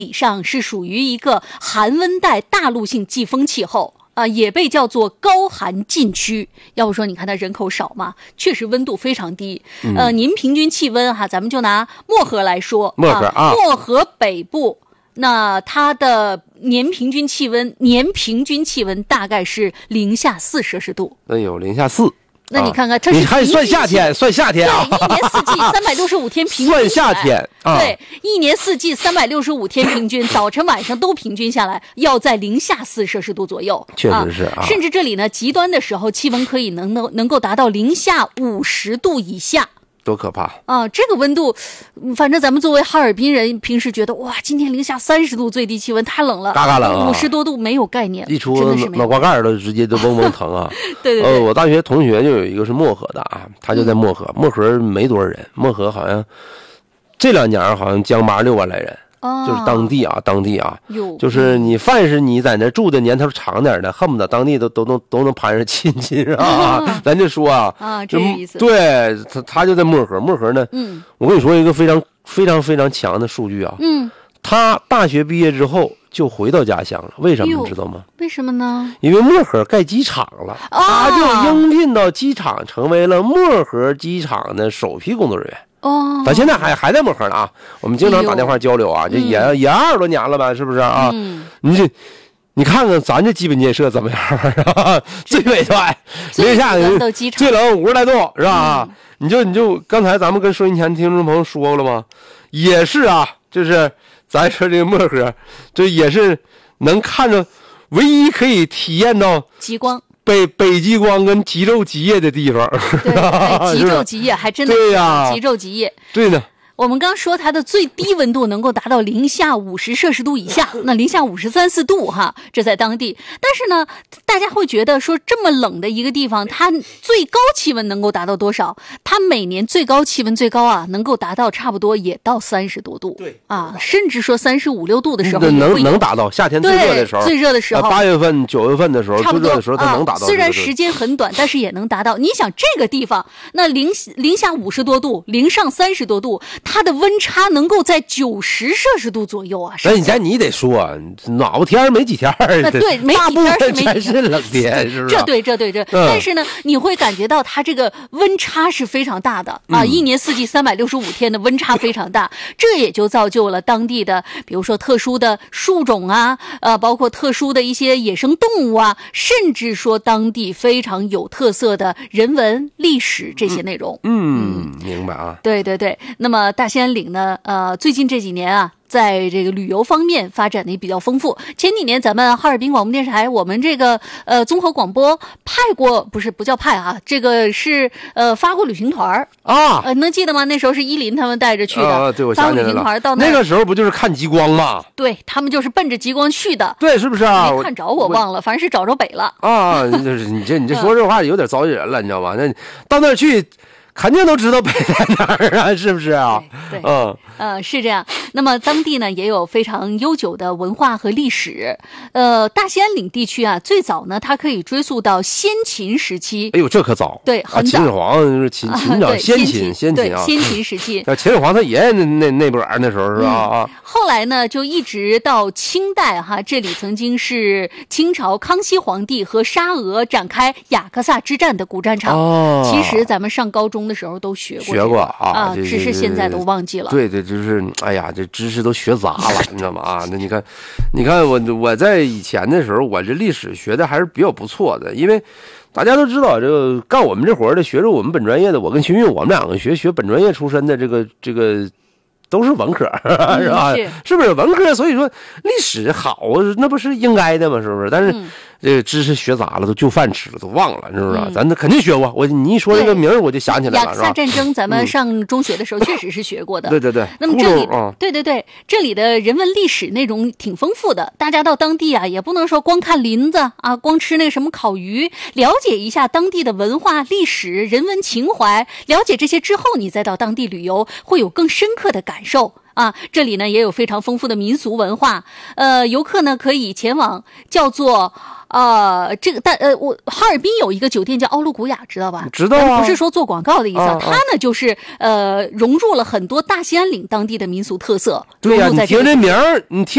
理上是属于一个寒温带大陆性季风气候。也被叫做高寒禁区。要不说你看它人口少嘛，确实温度非常低。年平均气温哈，咱们就拿漠河来说，漠河北部，那它的年平均气温大概是零下4摄氏度。 那有零下4。 那你看看，这是你还算夏天啊？ 对，一年四季365天平均算夏天对，一年四季365天平均，早晨晚上都平均下来，要在零下4摄氏度左右。 确实是啊。 甚至这里呢，极端的时候，气温可以能够达到零下50度以下。 多可怕啊！这个温度，反正咱们作为哈尔滨人，平时觉得哇，今天零下30度最低气温太冷了， 嘎嘎冷 ，50多度没有概念， 一出脑瓜盖都直接都嗡嗡疼啊！ 对对对， 我大学同学就有一个是漠河的啊，他就在漠河，漠河没多少人，漠河好像这2年好像将86万来人。就是当地啊，就是你凡是你在那住的年头长点的，恨不得当地都能攀上亲戚啊。咱就说这个意思。 对，他就在漠河呢。我跟你说一个非常非常非常强的数据啊。他大学毕业之后就回到家乡了，为什么你知道吗？ 为什么呢？ 因为漠河盖机场了，他就应聘到机场，成为了漠河机场的首批工作人员。咱现在还在漠河呢啊，我们经常打电话交流啊，这也20多年了吧，是不是啊？你看看咱这基本建设怎么样啊？最北端，零下最冷50来度是吧？你就刚才咱们跟收音前听众朋友说了吗？也是啊，就是咱说这个漠河，这也是能看着唯一可以体验到极光。 北极光跟极昼极夜的地方， 对，极昼极夜还真的对呀， 极昼极夜， 对的。 我们刚说它的最低温度能够达到零下50摄氏度以下，那零下53、4度哈，这在当地。但是呢，大家会觉得说这么冷的一个地方，它最高气温能够达到多少？它每年最高气温最高啊，能够达到差不多也到30多度， 对啊，甚至说35、6度的时候能达到夏天最热的时候， 最热的时候 ，8月份、9月份的时候，最热的时候它能达到。 虽然时间很短，但是也能达到。你想这个地方，那零下50多度，零上30多度。它的温差能够在90摄氏度左右啊！ 那你得说，暖和天没几天， 对，没几天是没几天， 全是冷天，是不是？ 这对。但是呢，你会感觉到它这个温差是非常大的啊！一年四季365天的温差非常大，这也就造就了当地的，比如说特殊的树种啊，包括特殊的一些野生动物啊，甚至说当地非常有特色的人文历史这些内容。 明白啊。 对。那么大兴安岭呢，最近这几年啊，在这个旅游方面发展的也比较丰富。前几年咱们哈尔滨广播电视台，我们这个综合广播派过，不叫派啊，这个是发过旅行团啊，能记得吗？那时候是依林他们带着去的， 对，我想起来了。 发过旅行团到那个时候不就是看极光吗？ 对，他们就是奔着极光去的。 对，是不是啊？ 没看着我忘了，反正是找着北了啊。就是你这说这话有点招人了，你知道吗？那到那儿去。肯定都知道北在哪儿啊，是不是啊？ 对，是这样。那么当地呢也有非常悠久的文化和历史。大兴安岭地区啊，最早呢它可以追溯到先秦时期。 哎呦，这可早。 对，很早。 秦始皇是秦早，先秦啊， 先秦时期。 秦始皇他爷爷那波那时候是吧？ 后来呢，就一直到清代哈，这里曾经是清朝康熙皇帝和沙俄展开雅克萨之战的古战场。其实咱们上高中的时候都学过啊，只是现在都忘记了。 对，就是哎呀，这知识都学杂了，你知道吗？啊，那你看我在以前的时候，我这历史学的还是比较不错的，因为大家都知道，这个干我们这活的，学着我们本专业的，我跟徐运，我们两个学本专业出身的，这个。都是文科，是吧？是不是文科？所以说历史好，那不是应该的吗？是不是？但是这个知识学杂了，都就饭吃了，都忘了，是不是？咱肯定学过。你一说这个名儿，我就想起来了， 雅克萨战争，咱们上中学的时候确实是学过的。 对。 那么这里，对，这里的人文历史内容挺丰富的。大家到当地啊，也不能说光看林子啊，光吃那个什么烤鱼，了解一下当地的文化、历史、人文情怀。了解这些之后，你再到当地旅游，会有更深刻的感受。 啊，这里呢也有非常丰富的民俗文化。游客呢可以前往叫做这个我哈尔滨有一个酒店叫奥陆古雅，知道吧？ 知道啊， 不是说做广告的意思，它呢就是融入了很多大兴安岭当地的民俗特色。 对呀，你听这名儿，你听。